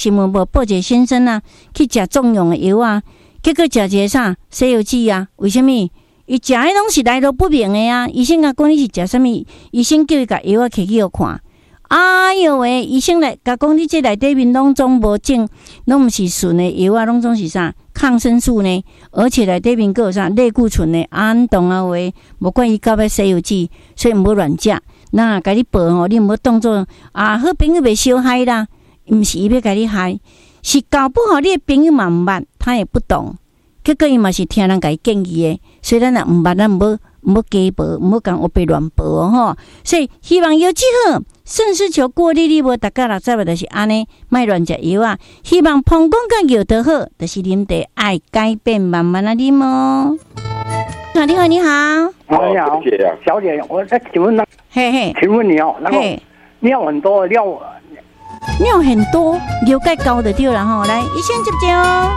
新闻无报一个先生啊，去食壮阳的药啊，结果食一个啥西药剂啊？为什么？伊食的拢是来路不明的啊！医生甲讲你是食什么？医生叫伊甲药啊摕去互看。哎哟喂！医生来甲讲，你这内底面拢总无种，拢毋是纯的药啊，拢总是啥抗生素呢？而且内底面佫有啥类固醇的安动啊喂，无管伊到尾西药剂，所以毋好乱食。那甲你报吼，你毋好当作啊好朋友袂相害啦，毋是伊要甲你害，是搞不好你的朋友嘛毋捌，他也不懂。结果伊嘛是听人甲伊建议的，所以咱若毋捌，咱毋好假报，毋好讲我被乱报哦吼。所以希望药剂好，顺势求过利利无，大家60岁就是安尼，莫乱食药啊。希望膀胱甲药得好，就是啉茶爱改变，慢慢啊啉哦。你好，你好， 你好，小姐，我在请问嘿嘿， 请问你哦，那个尿很多，尿很多，尿钙高的对了吼，来，医生接接哦。